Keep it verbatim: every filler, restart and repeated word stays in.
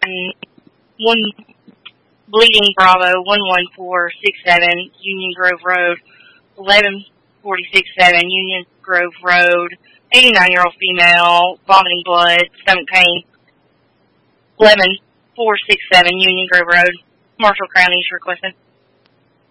one Bleeding Bravo, one one four six seven, Union Grove Road, eleven forty-six seven, Union Grove Road, eighty-nine-year-old female, vomiting blood, stomach pain, eleven four six seven, Union Grove Road, Marshall County's requested.